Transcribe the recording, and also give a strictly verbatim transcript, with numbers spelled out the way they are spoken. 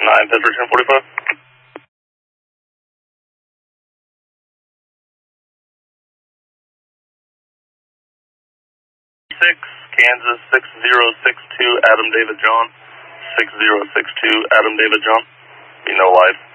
nine, Pittsburgh ten forty-five. six, Kansas six zero six two, Adam David John. six zero six two, Adam David John. You know live.